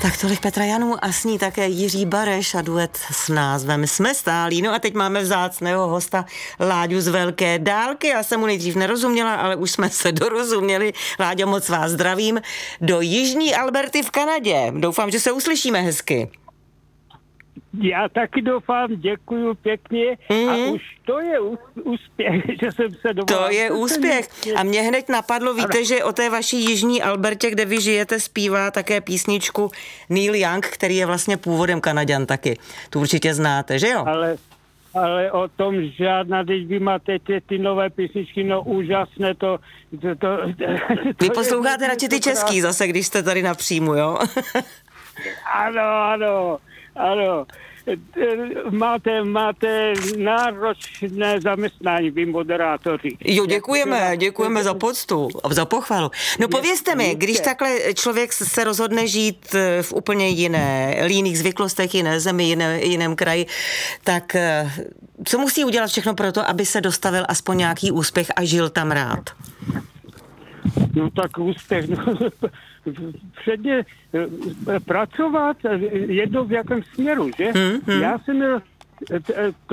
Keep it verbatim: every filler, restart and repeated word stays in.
Tak tolik Petra Janů a s ní také Jiří Bareš a duet s názvem Jsme stálí. No a teď máme vzácného hosta Láďu z velké dálky. Já jsem mu nejdřív nerozuměla, ale už jsme se dorozuměli. Láďo, moc vás zdravím do Jižní Alberty v Kanadě. Doufám, že se uslyšíme hezky. Já taky doufám, děkuju pěkně mm. a už to je úspěch, že jsem se dovolal. To je úspěch a mě hned napadlo, víte, že o té vaší Jižní Albertě, kde vy žijete, zpívá také písničku Neil Young, který je vlastně původem Kanaďan taky. Tu určitě znáte, že jo? Ale, ale o tom žádná, když vy máte ty, ty nové písničky, no úžasné to... to, to, to vy posloucháte radši ty český zase, když jste tady napříjmu, jo? Ano, ano. Ano, máte, máte náročné zaměstnání, vy moderátoři. Jo, děkujeme, děkujeme za poctu, za pochvalu. No povězte mi, když takhle člověk se rozhodne žít v úplně jiné, jiných zvyklostech, jiné zemi, jiné, jiném kraji, tak co musí udělat všechno pro to, aby se dostavil aspoň nějaký úspěch a žil tam rád? No tak úspěch, no, předně pracovat jedno v jakém směru, že? Hmm, hmm. Já jsem měl